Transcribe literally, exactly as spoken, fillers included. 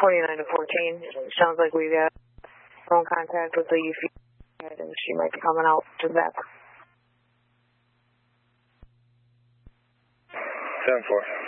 twenty-nine to fourteen. Sounds like we've got phone contact with the U F I, and she might be coming out to that. seven four.